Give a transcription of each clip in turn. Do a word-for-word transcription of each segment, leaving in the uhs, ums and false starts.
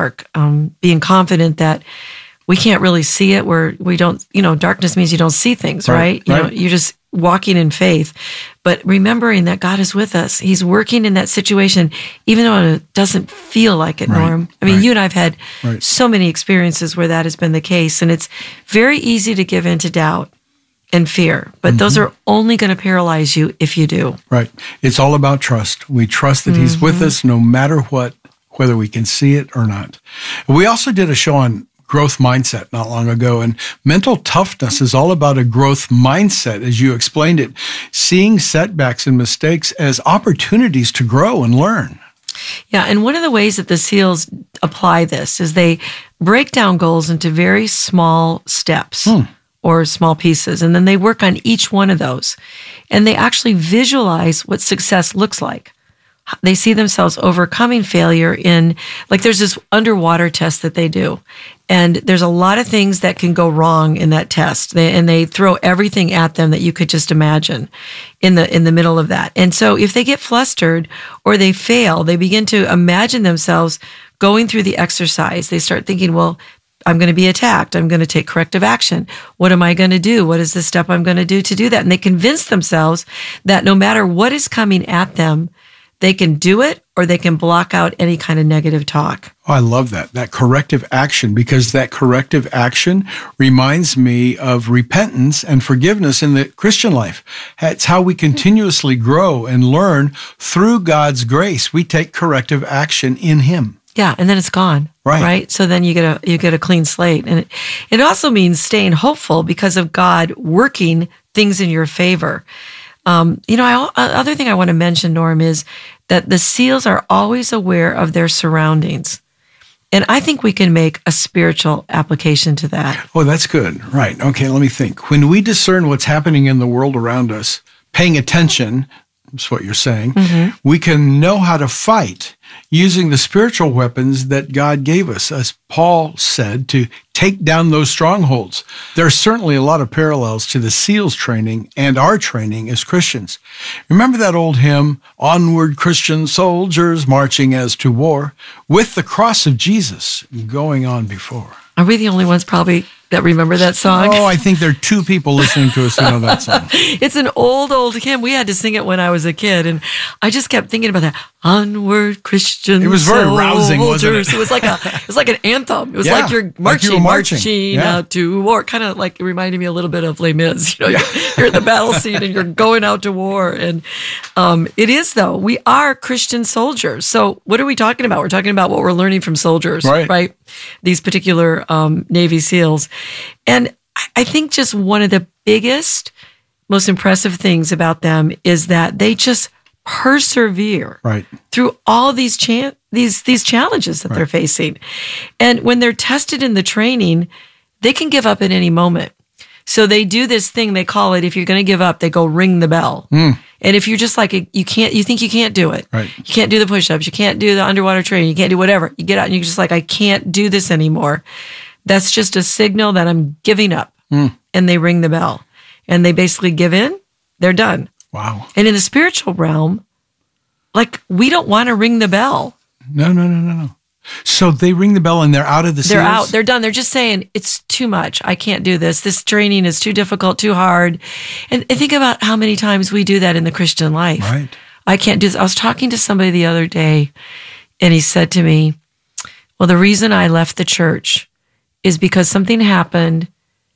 dark, um, being confident that we can't really see it. Where we don't, you know, darkness means you don't see things, right? Right, You right. know, you're just walking in faith, but remembering that God is with us. He's working in that situation, even though it doesn't feel like it, Right, Norm. I mean, right. you and I've had Right. so many experiences where that has been the case, and it's very easy to give in to doubt and fear, but Mm-hmm. those are only going to paralyze you if you do. Right. It's all about trust. We trust that he's with us no matter what, whether we can see it or not. We also did a show on growth mindset not long ago, and mental toughness is all about a growth mindset, as you explained it, seeing setbacks and mistakes as opportunities to grow and learn. Yeah, and one of the ways that the SEALs apply this is they break down goals into very small steps or small pieces, and then they work on each one of those. And they actually visualize what success looks like. They see themselves overcoming failure in, like there's this underwater test that they do. And there's a lot of things that can go wrong in that test. They, and they throw everything at them that you could just imagine in the in the middle of that. And so if they get flustered or they fail, they begin to imagine themselves going through the exercise. They start thinking, well, I'm going to be attacked. I'm going to take corrective action. What am I going to do? What is the step I'm going to do to do that? And they convince themselves that no matter what is coming at them, they can do it or they can block out any kind of negative talk. Oh, I love that, that corrective action, because that corrective action reminds me of repentance and forgiveness in the Christian life. It's how we continuously grow and learn through God's grace. We take corrective action in him. Yeah, and then it's gone. Right. Right. So then you get a you get a clean slate. And it, it also means staying hopeful because of God working things in your favor. Um, you know, I, other thing I want to mention, Norm, is that the SEALs are always aware of their surroundings. And I think we can make a spiritual application to that. Oh, that's good. Right. Okay, let me think. When we discern what's happening in the world around us, paying attention, that's what you're saying, Mm-hmm. we can know how to fight using the spiritual weapons that God gave us, as Paul said, to take down those strongholds. There are certainly a lot of parallels to the SEALs training and our training as Christians. Remember that old hymn, "Onward Christian soldiers marching as to war, with the cross of Jesus going on before." Are we the only ones probably that remember that song? Oh, I think there are two people listening to us who know that song. It's an old, old hymn. We had to sing it when I was a kid, and I just kept thinking about that. Onward, Christian It was very soldiers. rousing, wasn't it? It was like a, it was like an anthem. It was Yeah, like you're like marching, you were marching. marching Yeah. out to war. Kind of like it reminded me a little bit of Les Mis. You know, you're, you're in the battle scene and you're going out to war. And um, it is though. We are Christian soldiers. So what are we talking about? We're talking about what we're learning from soldiers, Right. right? These particular um, Navy SEALs, and I think just one of the biggest, most impressive things about them is that they just persevere Right. through all these cha- these these challenges that they're facing. And when they're tested in the training, they can give up at any moment. So they do this thing, they call it, if you're going to give up, they go ring the bell. And if you're just like, you can't, you think you can't do it. Right. You can't do the push-ups. You can't do the underwater training. You can't do whatever. You get out and you're just like, I can't do this anymore. That's just a signal that I'm giving up. And they ring the bell. And they basically give in. They're done. Wow. And in the spiritual realm, like, we don't want to ring the bell. No, no, no, no, no. So they ring the bell and they're out of the They're SEALs? out. They're done. They're just saying, it's too much. I can't do this. This training is too difficult, too hard. And and think about how many times we do that in the Christian life. Right. I can't do this. I was talking to somebody the other day, and he said to me, well, the reason I left the church is because something happened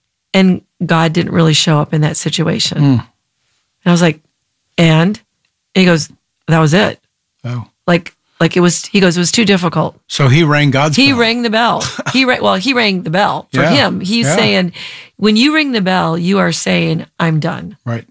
and God didn't really show up in that situation. And I was like, and? and he goes, that was it. Oh. Like, like it was, he goes, it was too difficult. So he rang God's He bell. rang the bell. He rang, well, he rang the bell for Yeah. him. He's Yeah. saying, when you ring the bell, you are saying, I'm done. Right.